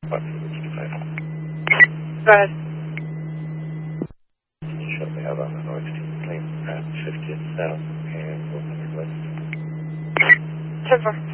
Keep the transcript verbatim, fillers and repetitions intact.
What for the sixty-five? Go ahead. Can you show me out on the North Street Lane at fiftieth South and one hundred West? ten four.